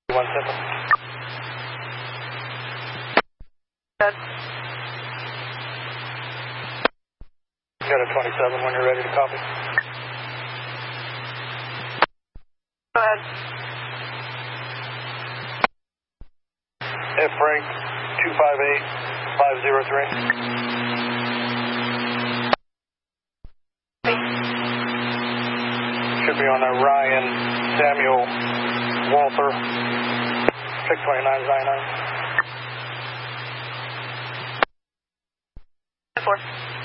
17. Good. Got a 27 when you're ready to copy. Go ahead. F Frank 258503. Should be on a Ryan Samuel Walther 62999. 4.